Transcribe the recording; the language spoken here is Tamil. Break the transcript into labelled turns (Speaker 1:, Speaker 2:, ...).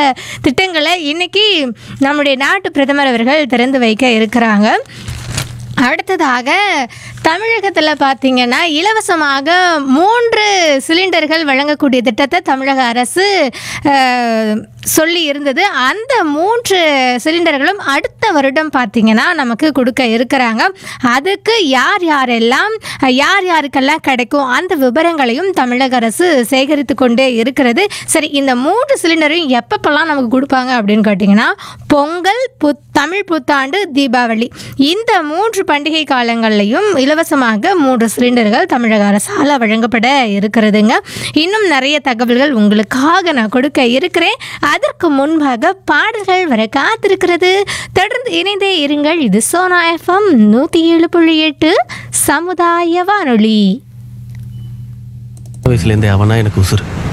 Speaker 1: திட்டங்களை இன்னைக்கு நம்முடைய நாட்டு பிரதமர் அவர்கள் திறந்து வைக்க இருக்கிறாங்க. அடுத்ததாக தமிழகத்தில் பார்த்திங்கன்னா இலவசமாக 3 சிலிண்டர்கள் வழங்கக்கூடிய திட்டத்தை தமிழக அரசு சொல்லி இருந்தது. அந்த 3 சிலிண்டர்களும் அடுத்த வருடம் பார்த்திங்கன்னா நமக்கு கொடுக்க இருக்கிறாங்க. அதுக்கு யாருக்கெல்லாம் கிடைக்கும் அந்த விவரங்களையும் தமிழக அரசு சேகரித்து கொண்டே இருக்கிறது. சரி, இந்த 3 சிலிண்டரையும் எப்பப்பெல்லாம் நமக்கு கொடுப்பாங்க அப்படின்னு கேட்டிங்கன்னா பொங்கல், தமிழ் புத்தாண்டு, தீபாவளி இந்த 3 பண்டிகை காலங்கள்லையும் இலவசமாக 3 சிலிண்டர்கள் தமிழக அரசால் வழங்கப்பட இருக்கிறதுங்க. இன்னும் நிறைய தகவல்கள் உங்களுக்காக நான் கொடுக்க இருக்கிறேன். அதற்கு முன்பாக பாடல்கள் வர காத்திருக்கிறது. தொடர்ந்து இணைந்தே இருங்கள். இது சோனா எஃப்எம் 107.8 சமுதாய வானொலி.
Speaker 2: வயசுலேருந்தே அவனா எனக்கு உசுறு.